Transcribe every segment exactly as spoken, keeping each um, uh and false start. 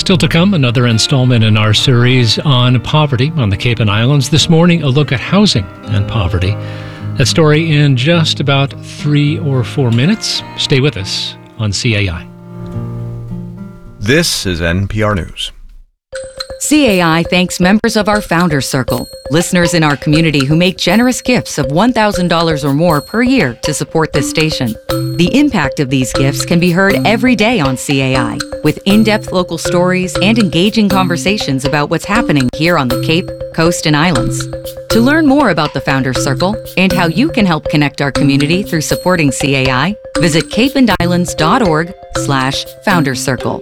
Still to come, another installment in our series on poverty on the Cape and Islands. This morning, a look at housing and poverty. That story in just about three or four minutes. Stay with us on C A I. This is N P R News. C A I thanks members of our Founders Circle, listeners in our community who make generous gifts of one thousand dollars or more per year to support this station. The impact of these gifts can be heard every day on C A I, with in-depth local stories and engaging conversations about what's happening here on the Cape, Coast, and Islands. To learn more about the Founders Circle and how you can help connect our community through supporting C A I, visit cape and islands dot org slash founders circle.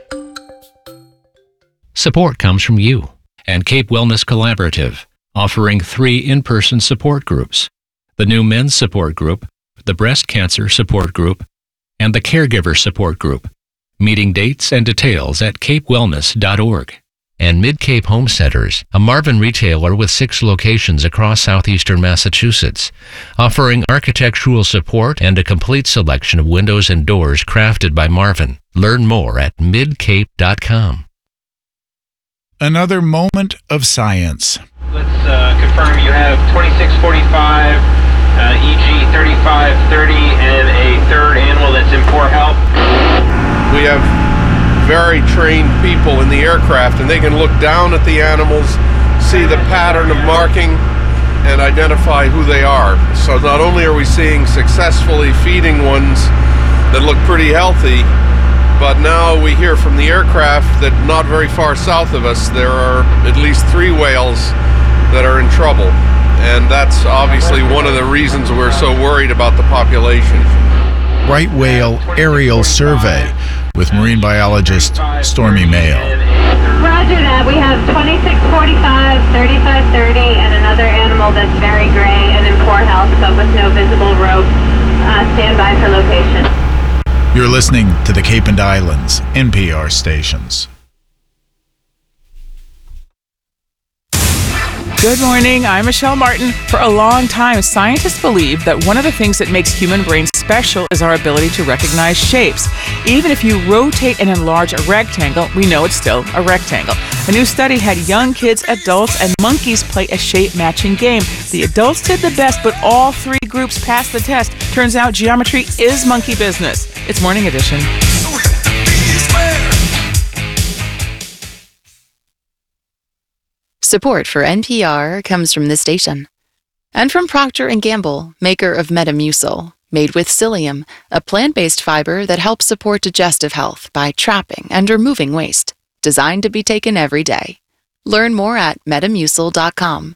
Support comes from you and Cape Wellness Collaborative, offering three in-person support groups: the new men's support group, the breast cancer support group, and the caregiver support group. Meeting dates and details at cape wellness dot org. And Mid-Cape Home Centers, a Marvin retailer with six locations across southeastern Massachusetts, offering architectural support and a complete selection of windows and doors crafted by Marvin. Learn more at mid cape dot com. Another moment of science. Let's uh, confirm you have twenty-six forty-five, uh, E G thirty-five thirty, and a third animal that's in poor health. We have very trained people in the aircraft, and they can look down at the animals, see the pattern of marking, and identify who they are. So not only are we seeing successfully feeding ones that look pretty healthy, but now we hear from the aircraft that not very far south of us, there are at least three whales that are in trouble. And that's obviously one of the reasons we're so worried about the population. Right Whale Aerial Survey with marine biologist Stormy Mayo. Roger that. We have twenty-six forty-five, thirty-five thirty, and another animal that's very gray and in poor health, but with no visible rope. Uh, stand by for location. You're listening to the Cape and Islands N P R stations. Good morning, I'm Michelle Martin. For a long time, scientists believe that one of the things that makes human brains special is our ability to recognize shapes. Even if you rotate and enlarge a rectangle, we know it's still a rectangle. A new study had young kids, adults, and monkeys play a shape-matching game. The adults did the best, but all three groups passed the test. Turns out geometry is monkey business. It's Morning Edition. Support for N P R comes from this station. And from Procter and Gamble, maker of Metamucil, made with psyllium, a plant-based fiber that helps support digestive health by trapping and removing waste. Designed to be taken every day. Learn more at metamucil dot com.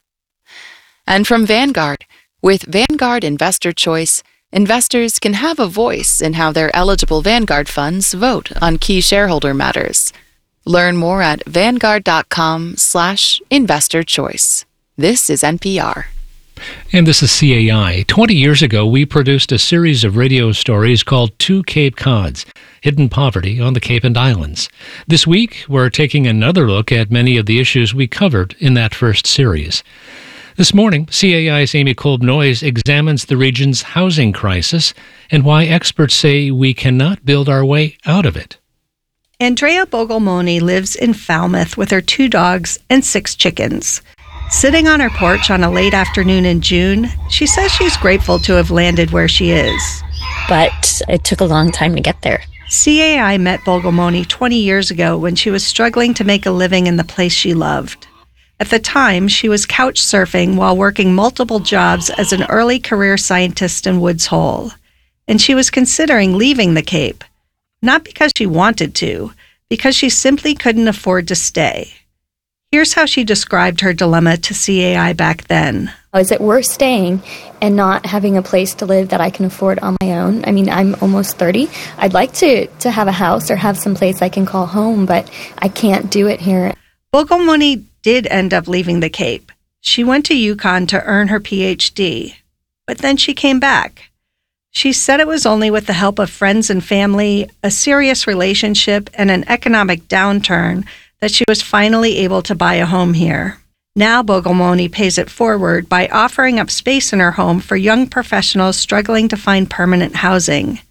And from Vanguard, with Vanguard Investor Choice, investors can have a voice in how their eligible Vanguard funds vote on key shareholder matters. Learn more at vanguard dot com slash investor choice. This is N P R. And this is C A I. Twenty years ago, we produced a series of radio stories called Two Cape Cods, Hidden Poverty on the Cape and Islands. This week, we're taking another look at many of the issues we covered in that first series. This morning, C A I's Amy Kolb-Noyes examines the region's housing crisis and why experts say we cannot build our way out of it. Andrea Bogomoni lives in Falmouth with her two dogs and six chickens. Sitting on her porch on a late afternoon in June, she says she's grateful to have landed where she is. But it took a long time to get there. C A I met Bogomoni twenty years ago when she was struggling to make a living in the place she loved. At the time, she was couch surfing while working multiple jobs as an early career scientist in Woods Hole. And she was considering leaving the Cape. Not because she wanted to, because she simply couldn't afford to stay. Here's how she described her dilemma to C A I back then. Is it worth staying and not having a place to live that I can afford on my own? I mean, I'm almost thirty. I'd like to, to have a house or have some place I can call home, but I can't do it here. Bogomoni did end up leaving the Cape. She went to UConn to earn her P H D, but then she came back. She said it was only with the help of friends and family, a serious relationship, and an economic downturn that she was finally able to buy a home here. Now Bogomoni pays it forward by offering up space in her home for young professionals struggling to find permanent housing.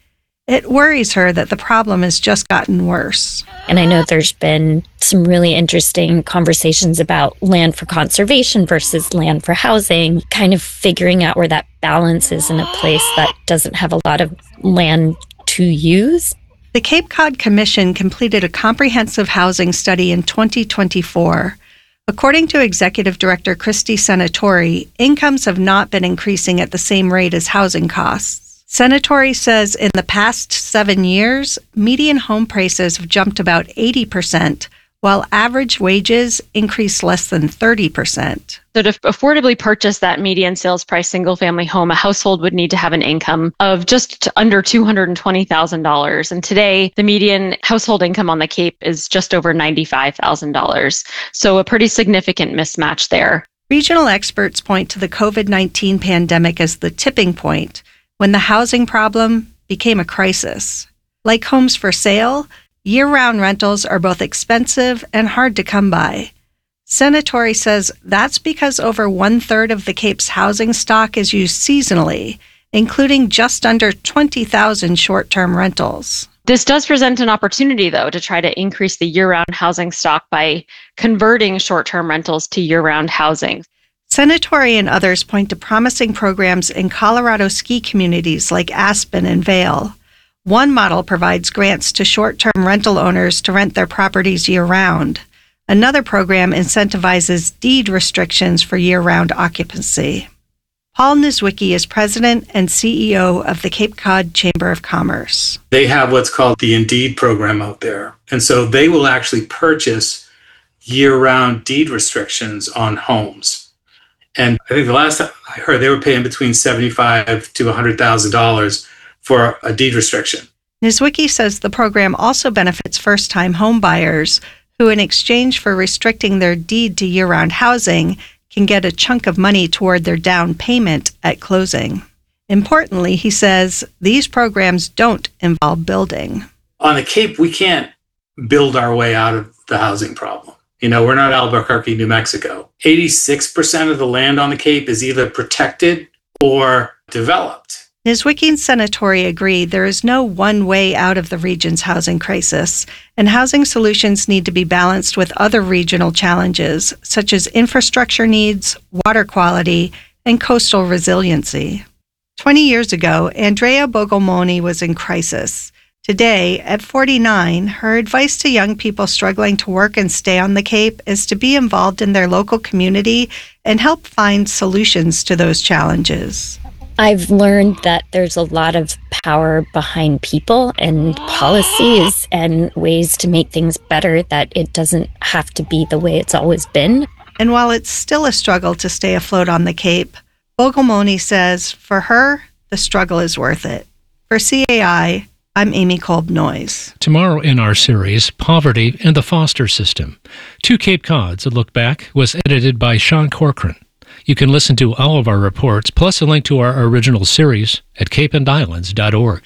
It worries her that the problem has just gotten worse. And I know there's been some really interesting conversations about land for conservation versus land for housing, kind of figuring out where that balance is in a place that doesn't have a lot of land to use. The Cape Cod Commission completed a comprehensive housing study in twenty twenty-four. According to Executive Director Christy Senatori, incomes have not been increasing at the same rate as housing costs. Senatori says in the past seven years, median home prices have jumped about eighty percent, while average wages increased less than thirty percent. So to affordably purchase that median sales price single-family home, a household would need to have an income of just under two hundred twenty thousand dollars. And today, the median household income on the Cape is just over ninety-five thousand dollars. So a pretty significant mismatch there. Regional experts point to the covid nineteen pandemic as the tipping point, when the housing problem became a crisis. Like homes for sale, year-round rentals are both expensive and hard to come by. Senatori says that's because over one-third of the Cape's housing stock is used seasonally, including just under twenty thousand short-term rentals. This does present an opportunity, though, to try to increase the year-round housing stock by converting short-term rentals to year-round housing. Senatori and others point to promising programs in Colorado ski communities like Aspen and Vail. One model provides grants to short-term rental owners to rent their properties year-round. Another program incentivizes deed restrictions for year-round occupancy. Paul Niedzwiecki is president and C E O of the Cape Cod Chamber of Commerce. They have what's called the Indeed program out there. And so they will actually purchase year-round deed restrictions on homes. And I think the last time I heard, they were paying between seventy-five thousand dollars to one hundred thousand dollars for a deed restriction. Niedzwiecki says the program also benefits first-time home buyers who, in exchange for restricting their deed to year-round housing, can get a chunk of money toward their down payment at closing. Importantly, he says, these programs don't involve building. On the Cape, we can't build our way out of the housing problem. You know, we're not Albuquerque, New Mexico. eighty-six percent of the land on the Cape is either protected or developed. Niedzwiecki and Senatori agree there is no one way out of the region's housing crisis, and housing solutions need to be balanced with other regional challenges, such as infrastructure needs, water quality, and coastal resiliency. Twenty years ago, Andrea Bogomoni was in crisis. Today, at forty-nine, her advice to young people struggling to work and stay on the Cape is to be involved in their local community and help find solutions to those challenges. I've learned that there's a lot of power behind people and policies and ways to make things better, that it doesn't have to be the way it's always been. And while it's still a struggle to stay afloat on the Cape, Bogomoni says for her, the struggle is worth it. For C A I, I'm Amy Kolb-Noyes. Tomorrow in our series, Poverty and the Foster System. Two Cape Cods, A Look Back, was edited by Sean Corcoran. You can listen to all of our reports, plus a link to our original series at cape and islands dot org.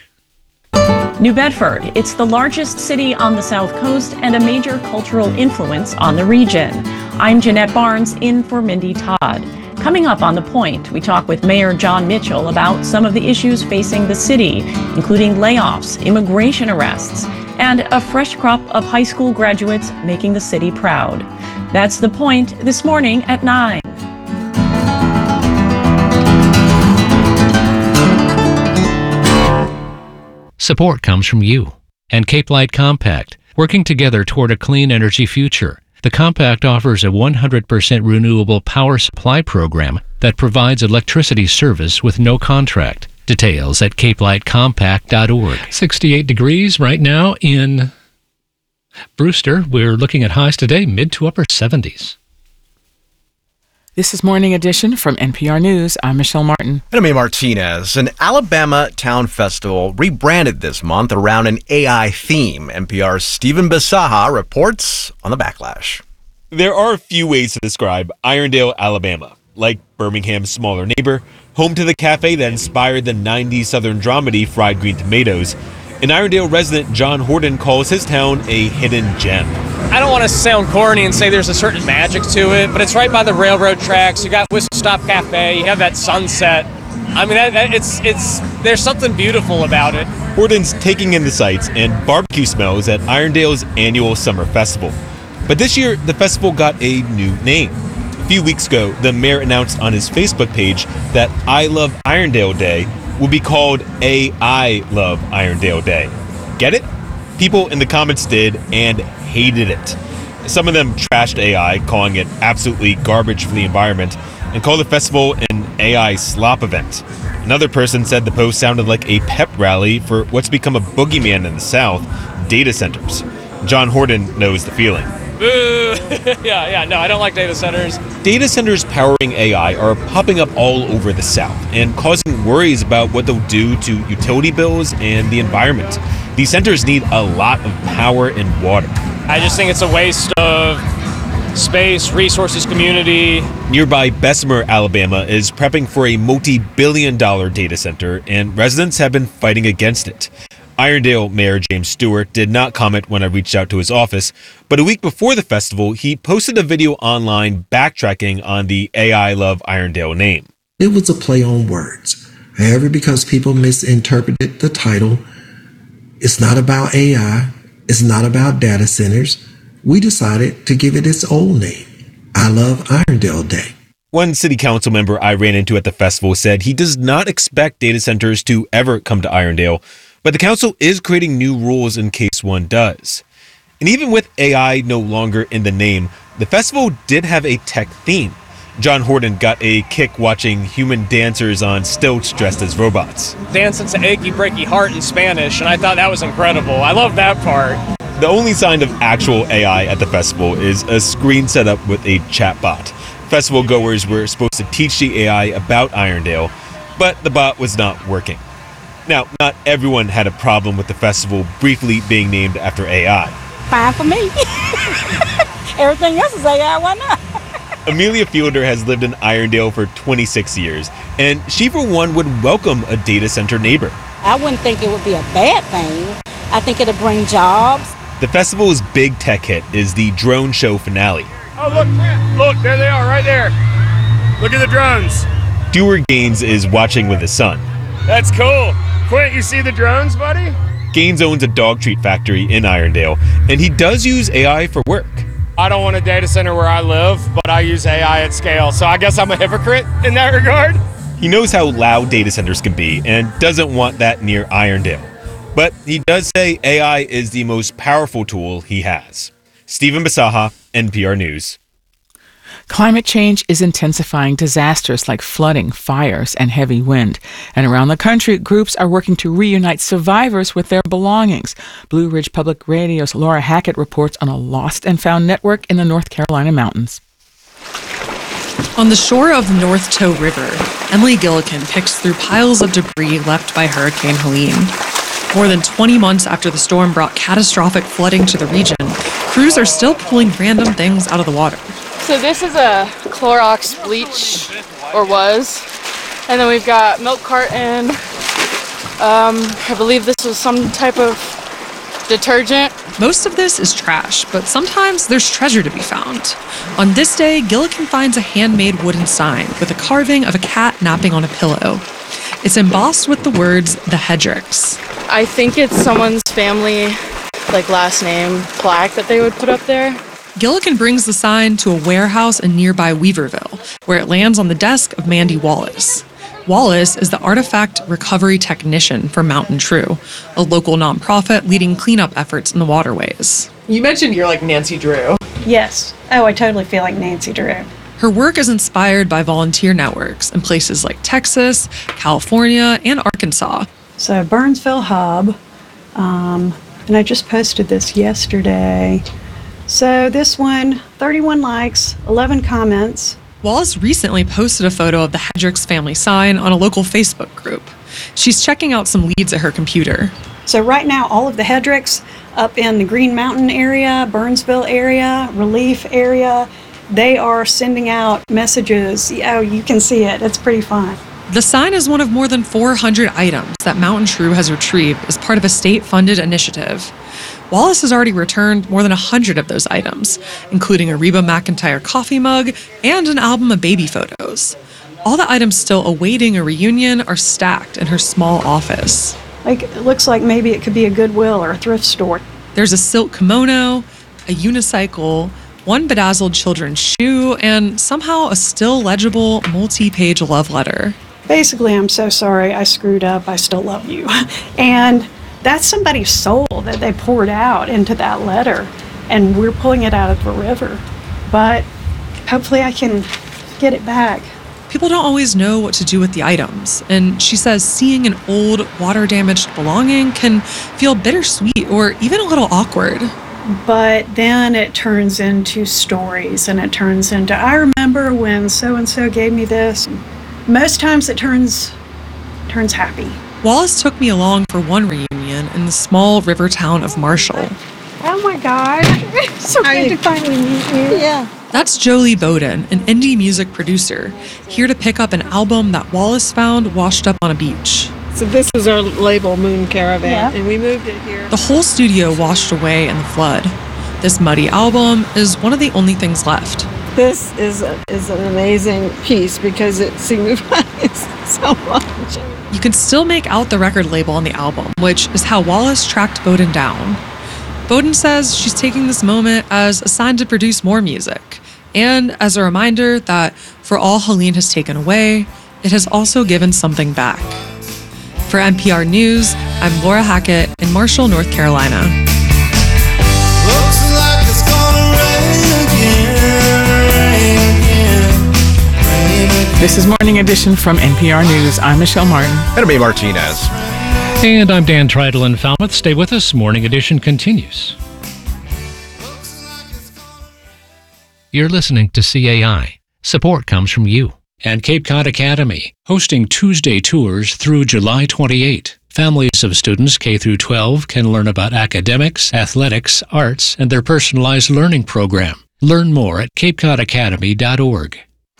New Bedford. It's the largest city on the South Coast and a major cultural influence on the region. I'm Jeanette Barnes, in for Mindy Todd. Coming up on The Point, we talk with Mayor John Mitchell about some of the issues facing the city, including layoffs, immigration arrests, and a fresh crop of high school graduates making the city proud. That's The Point this morning at nine. Support comes from you and Cape Light Compact, working together toward a clean energy future. The Compact offers a one hundred percent renewable power supply program that provides electricity service with no contract. Details at cape light compact dot org. sixty-eight degrees right now in Brewster. We're looking at highs today, mid to upper seventies. This is Morning Edition from N P R News. I'm Michelle Martin. And I'm A. Martinez. An Alabama Town Festival rebranded this month around an A I theme. N P R's Stephen Bisaha reports on the backlash. There are a few ways to describe Irondale, Alabama. Like Birmingham's smaller neighbor, home to the cafe that inspired the nineties Southern dramedy Fried Green Tomatoes, an Irondale resident John Horton calls his town a hidden gem. I don't want to sound corny and say there's a certain magic to it, but it's right by the railroad tracks. You got Whistle Stop Cafe, you have that sunset. I mean, that, that, it's it's there's something beautiful about it. Horton's taking in the sights and barbecue smells at Irondale's annual summer festival. But this year, the festival got a new name. A few weeks ago, the mayor announced on his Facebook page that I Love Irondale Day will be called A I Love Irondale Day. Get it? People in the comments did and hated it. Some of them trashed A I, calling it absolutely garbage for the environment, and called the festival an A I slop event. Another person said the post sounded like a pep rally for what's become a boogeyman in the South, data centers. John Horton knows the feeling. Boo! yeah, yeah, no, I don't like data centers. Data centers powering A I are popping up all over the South and causing worries about what they'll do to utility bills and the environment. These centers need a lot of power and water. I just think it's a waste of space, resources, community. Nearby Bessemer, Alabama is prepping for a multi-billion dollar data center, and residents have been fighting against it. Irondale Mayor James Stewart did not comment when I reached out to his office, but a week before the festival, he posted a video online backtracking on the A I Love Irondale name. It was a play on words. However, because people misinterpreted the title, it's not about A I, it's not about data centers. We decided to give it its old name, I Love Irondale Day. One city council member I ran into at the festival said he does not expect data centers to ever come to Irondale, but the council is creating new rules in case one does. And even with A I no longer in the name, the festival did have a tech theme. John Horton got a kick watching human dancers on stilts dressed as robots. Dancing to Achy Breaky Heart in Spanish, and I thought that was incredible. I love that part. The only sign of actual A I at the festival is a screen set up with a chatbot. Festival goers were supposed to teach the A I about Irondale, but the bot was not working. Now, not everyone had a problem with the festival briefly being named after A I. Fine for me. Everything else is A I, why not? Amelia Fielder has lived in Irondale for twenty-six years, and she for one would welcome a data center neighbor. I wouldn't think it would be a bad thing. I think it'll bring jobs. The festival's big tech hit is the drone show finale. Oh, look, look, there they are, right there. Look at the drones. Stuart Gaines is watching with his son. That's cool. Quint, you see the drones, buddy? Gaines owns a dog treat factory in Irondale, and he does use A I for work. I don't want a data center where I live, but I use A I at scale, so I guess I'm a hypocrite in that regard. He knows how loud data centers can be and doesn't want that near Irondale. But he does say A I is the most powerful tool he has. Stephen Bisaha, N P R News. Climate change is intensifying disasters like flooding, fires, and heavy wind. And around the country, groups are working to reunite survivors with their belongings. Blue Ridge Public Radio's Laura Hackett reports on a lost and found network in the North Carolina mountains. On the shore of the North Toe River, Emily Gillikin picks through piles of debris left by Hurricane Helene. More than twenty months after the storm brought catastrophic flooding to the region, crews are still pulling random things out of the water. So this is a Clorox bleach, or was, and then we've got milk carton. Um, I believe this was some type of detergent. Most of this is trash, but sometimes there's treasure to be found. On this day, Gillikin finds a handmade wooden sign with a carving of a cat napping on a pillow. It's embossed with the words, the Hedricks. I think it's someone's family, like last name plaque that they would put up there. Gillikin brings the sign to a warehouse in nearby Weaverville, where it lands on the desk of Mandy Wallace. Wallace is the artifact recovery technician for Mountain True, a local nonprofit leading cleanup efforts in the waterways. You mentioned you're like Nancy Drew. Yes. Oh, I totally feel like Nancy Drew. Her work is inspired by volunteer networks in places like Texas, California, and Arkansas. So Burnsville Hub, um, and I just posted this yesterday. So this one, thirty-one likes, eleven comments. Wallace recently posted a photo of the Hedricks family sign on a local Facebook group. She's checking out some leads at her computer. So right now, all of the Hedricks up in the Green Mountain area, Burnsville area, Relief area, they are sending out messages. Oh, you can see it. It's pretty fun. The sign is one of more than four hundred items that Mountain True has retrieved as part of a state-funded initiative. Wallace has already returned more than one hundred of those items, including a Reba McEntire coffee mug and an album of baby photos. All the items still awaiting a reunion are stacked in her small office. Like, it looks like maybe it could be a Goodwill or a thrift store. There's a silk kimono, a unicycle, one bedazzled children's shoe, and somehow a still legible multi-page love letter. Basically, I'm so sorry I screwed up. I still love you. And that's somebody's soul that they poured out into that letter, and we're pulling it out of the river. But hopefully I can get it back. People don't always know what to do with the items, and she says seeing an old, water-damaged belonging can feel bittersweet or even a little awkward. But then it turns into stories, and it turns into, I remember when so-and-so gave me this. Most times it turns turns happy. Wallace took me along for one reunion in the small river town of Marshall. Oh my gosh, it's so good to finally meet you. Yeah. That's Jolie Bowden, an indie music producer, here to pick up an album that Wallace found washed up on a beach. So this is our label, Moon Caravan, Yeah. and we moved it here. The whole studio washed away in the flood. This muddy album is one of the only things left. This is a, is an amazing piece because it signifies so much. You can still make out the record label on the album, which is how Wallace tracked Bowden down. Bowden says she's taking this moment as a sign to produce more music, and as a reminder that for all Helene has taken away, it has also given something back. For N P R News, I'm Laura Hackett in Marshall, North Carolina. This is Morning Edition from N P R News. I'm Michelle Martin. And I'm A. Martinez. And I'm Dan Tridle in Falmouth. Stay with us. Morning Edition continues. You're listening to C A I. Support comes from you. And Cape Cod Academy, hosting Tuesday tours through July twenty-eighth. Families of students K through twelve can learn about academics, athletics, arts, and their personalized learning program. Learn more at cape cod academy dot org.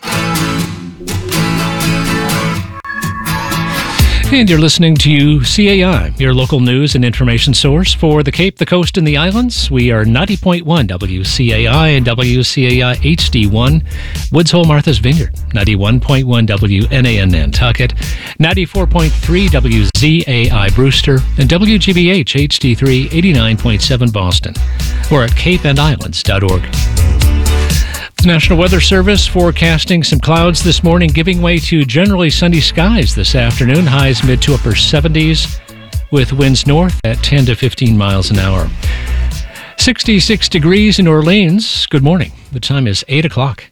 And you're listening to C A I, your local news and information source for the Cape, the Coast, and the Islands. We are ninety point one W C A I and W C A I H D one, Woods Hole, Martha's Vineyard, ninety-one point one W N A N Nantucket, ninety-four point three W Z A I Brewster, and W G B H H D three, eighty-nine point seven Boston, or at cape and islands dot org. The National Weather Service forecasting some clouds this morning, giving way to generally sunny skies this afternoon. Highs mid to upper seventies, with winds north at ten to fifteen miles an hour. sixty-six degrees in Orleans. Good morning. The time is eight o'clock.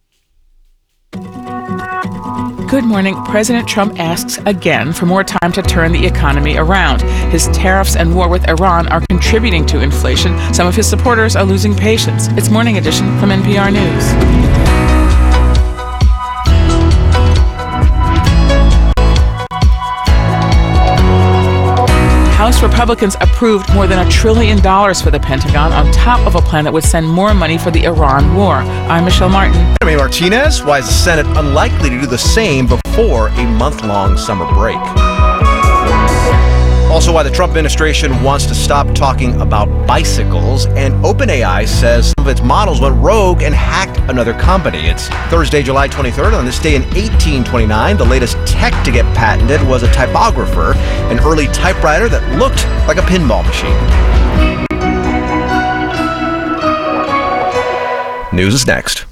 Good morning. President Trump asks again for more time to turn the economy around. His tariffs and war with Iran are contributing to inflation. Some of his supporters are losing patience. It's Morning Edition from N P R News. House Republicans approved more than a trillion dollars for the Pentagon on top of a plan that would send more money for the Iran war. I'm Michelle Martin. I'm A. Martinez. Why is the Senate unlikely to do the same before a month-long summer break? Also, why the Trump administration wants to stop talking about bicycles, and OpenAI says some of its models went rogue and hacked another company. It's Thursday, July twenty-third. On this day in eighteen twenty-nine, the latest tech to get patented was a typographer, an early typewriter that looked like a pinball machine. News is next.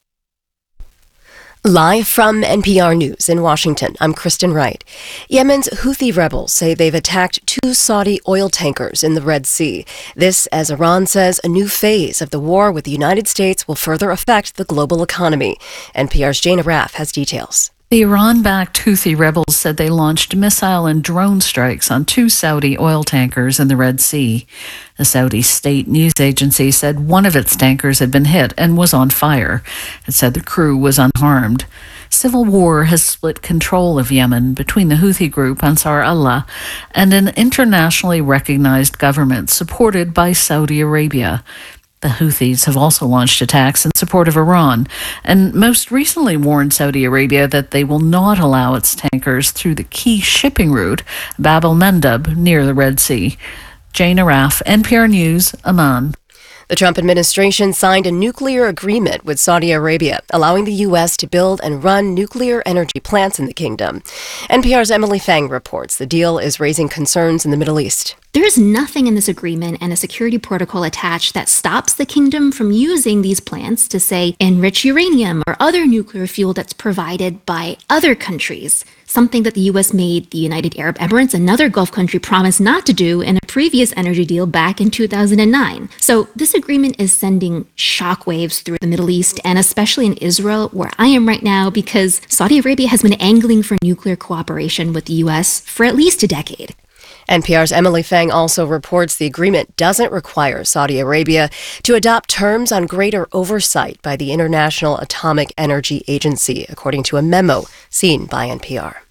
Live from N P R News in Washington, I'm Kristen Wright. Yemen's Houthi rebels say they've attacked two Saudi oil tankers in the Red Sea. This, as Iran says, a new phase of the war with the United States will further affect the global economy. N P R's Jana Raff has details. The Iran-backed Houthi rebels said they launched missile and drone strikes on two Saudi oil tankers in the Red Sea. The Saudi state news agency said one of its tankers had been hit and was on fire. It said the crew was unharmed. Civil war has split control of Yemen between the Houthi group Ansar Allah and an internationally recognized government supported by Saudi Arabia. The Houthis have also launched attacks in support of Iran and most recently warned Saudi Arabia that they will not allow its tankers through the key shipping route, Bab el-Mandeb, near the Red Sea. Jana Raff, N P R News, Amman. The Trump administration signed a nuclear agreement with Saudi Arabia, allowing the U S to build and run nuclear energy plants in the kingdom. N P R's Emily Fang reports the deal is raising concerns in the Middle East. There is nothing in this agreement and a security protocol attached that stops the kingdom from using these plants to, say, enrich uranium or other nuclear fuel that's provided by other countries, something that the U S made the United Arab Emirates, another Gulf country, promise not to do in a previous energy deal back in two thousand nine. So this agreement is sending shockwaves through the Middle East and especially in Israel, where I am right now, because Saudi Arabia has been angling for nuclear cooperation with the U S for at least a decade. N P R's Emily Fang also reports the agreement doesn't require Saudi Arabia to adopt terms on greater oversight by the International Atomic Energy Agency, according to a memo seen by N P R.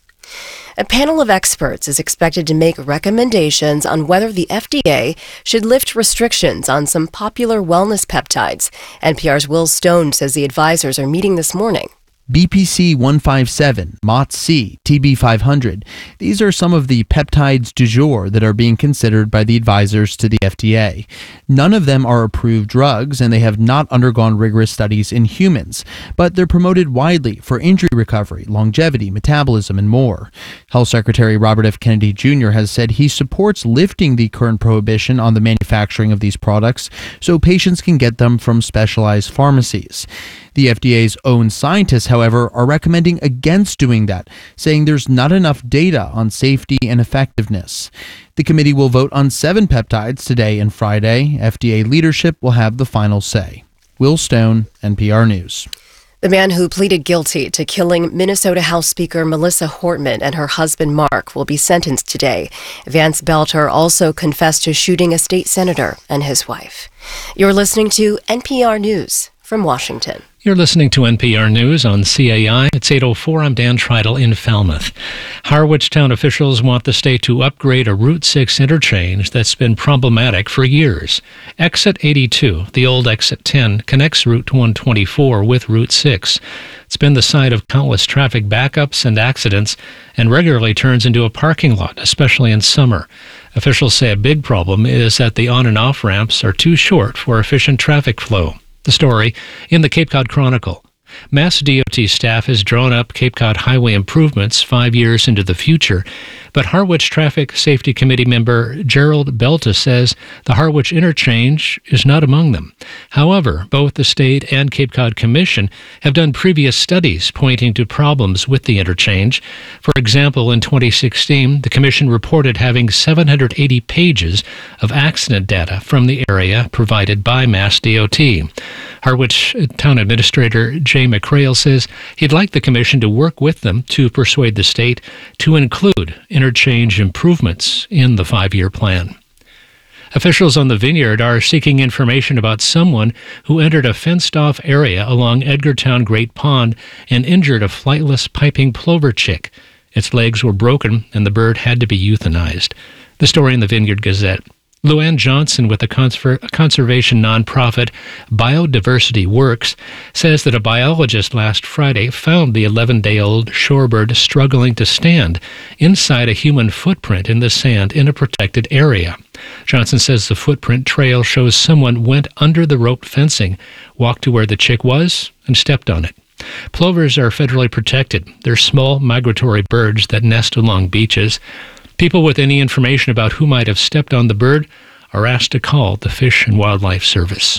A panel of experts is expected to make recommendations on whether the F D A should lift restrictions on some popular wellness peptides. N P R's Will Stone says the advisors are meeting this morning. B P C one fifty-seven, M O T C, T B five hundred. These are some of the peptides du jour that are being considered by the advisors to the F D A. None of them are approved drugs, and they have not undergone rigorous studies in humans, but they're promoted widely for injury recovery, longevity, metabolism, and more. Health Secretary Robert F. Kennedy Junior has said he supports lifting the current prohibition on the manufacturing of these products so patients can get them from specialized pharmacies. The F D A's own scientists, however, are recommending against doing that, saying there's not enough data on safety and effectiveness. The committee will vote on seven peptides today and Friday. F D A leadership will have the final say. Will Stone, N P R News. The man who pleaded guilty to killing Minnesota House Speaker Melissa Hortman and her husband Mark will be sentenced today. Vance Belter also confessed to shooting a state senator and his wife. You're listening to N P R News from Washington. You're listening to N P R News on C A I. It's eight oh four. I'm Dan Treidel in Falmouth. Harwich Town officials want the state to upgrade a Route six interchange that's been problematic for years. Exit eighty-two, the old Exit ten, connects Route one twenty-four with Route six. It's been the site of countless traffic backups and accidents and regularly turns into a parking lot, especially in summer. Officials say a big problem is that the on and off ramps are too short for efficient traffic flow. The story in the Cape Cod Chronicle. Mass D O T staff has drawn up Cape Cod highway improvements five years into the future, but Harwich Traffic Safety Committee member Gerald Belta says the Harwich interchange is not among them. However, both the state and Cape Cod Commission have done previous studies pointing to problems with the interchange. For example, in twenty sixteen, the Commission reported having seven hundred eighty pages of accident data from the area provided by Mass D O T. Harwich Town Administrator Jay McCrail says he'd like the Commission to work with them to persuade the state to include interchange improvements in the five-year plan. Officials on the Vineyard are seeking information about someone who entered a fenced-off area along Edgartown Great Pond and injured a flightless piping plover chick. Its legs were broken and the bird had to be euthanized. The story in the Vineyard Gazette. Luann Johnson with the conser- conservation nonprofit Biodiversity Works says that a biologist last Friday found the eleven-day-old shorebird struggling to stand inside a human footprint in the sand in a protected area. Johnson says the footprint trail shows someone went under the rope fencing, walked to where the chick was, and stepped on it. Plovers are federally protected. They're small migratory birds that nest along beaches. People with any information about who might have stepped on the bird are asked to call the Fish and Wildlife Service.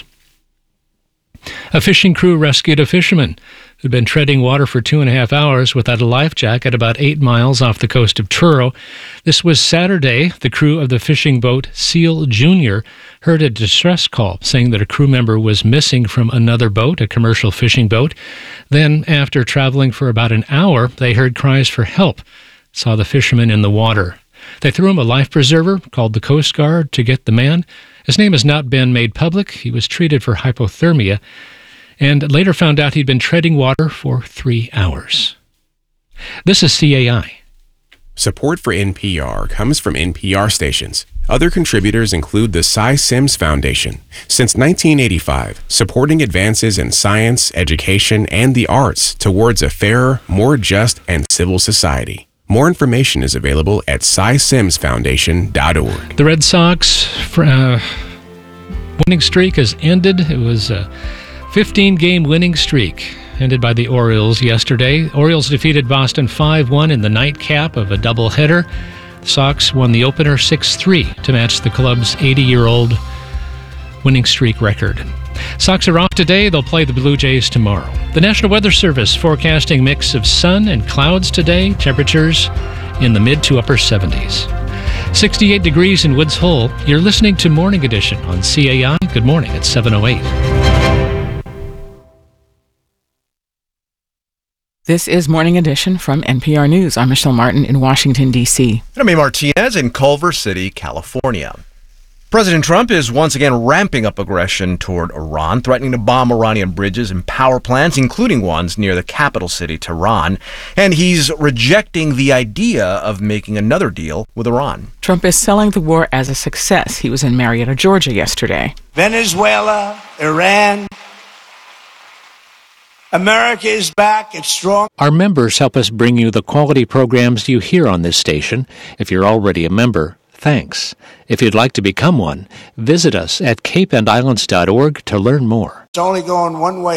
A fishing crew rescued a fisherman who'd been treading water for two and a half hours without a life jacket about eight miles off the coast of Truro. This was Saturday. The crew of the fishing boat Seal Junior heard a distress call saying that a crew member was missing from another boat, a commercial fishing boat. Then, after traveling for about an hour, they heard cries for help, saw the fisherman in the water. They threw him a life preserver, called the Coast Guard to get the man. His name has not been made public. He was treated for hypothermia and later found out he'd been treading water for three hours. This is C A I. Support for N P R comes from N P R stations. Other contributors include the Cy Sims Foundation. Since nineteen eighty-five, supporting advances in science, education, and the arts towards a fairer, more just, and civil society. More information is available at cy sims foundation dot org. The Red Sox uh, Winning streak has ended. It was a fifteen-game winning streak ended by the Orioles yesterday. Orioles defeated Boston five one in the nightcap of a doubleheader. The Sox won the opener six three to match the club's eighty-year-old winning streak record. Sox are off today. They'll play the Blue Jays tomorrow. The National Weather Service forecasting mix of sun and clouds today. Temperatures in the mid to upper seventies. sixty-eight degrees in Woods Hole. You're listening to Morning Edition on C A I. Good morning. It's seven oh eight. This is Morning Edition from N P R News. I'm Michelle Martin in Washington, D C. And I'm A. Martinez in Culver City, California. President Trump is once again ramping up aggression toward Iran, threatening to bomb Iranian bridges and power plants, including ones near the capital city, Tehran. And he's rejecting the idea of making another deal with Iran. Trump is selling the war as a success. He was in Marietta, Georgia yesterday. Venezuela, Iran, America is back. It's strong. Our members help us bring you the quality programs you hear on this station. If you're already a member, thanks. If you'd like to become one, visit us at cape and islands dot org to learn more. It's only going one way.